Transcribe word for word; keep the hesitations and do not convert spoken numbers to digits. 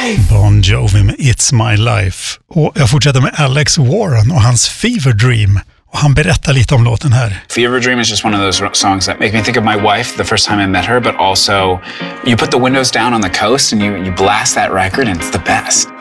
Bon Jovi med It's My Life. Och jag fortsätter med Alex Warren och hans Fever Dream. Och han berättar lite om låten här. Fever Dream is just one of those songs that make me think of my wife the first time I met her, but also you put the windows down on the coast and you, you blast that record and it's the best.